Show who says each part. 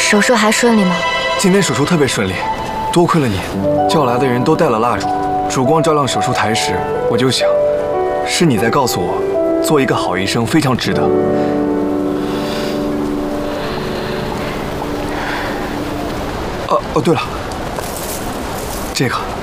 Speaker 1: 手术还顺利吗？
Speaker 2: 今天手术特别顺利，多亏了你，叫来的人都带了蜡烛，烛光照亮手术台时，我就想，是你在告诉我，做一个好医生非常值得。哦，对了，这个。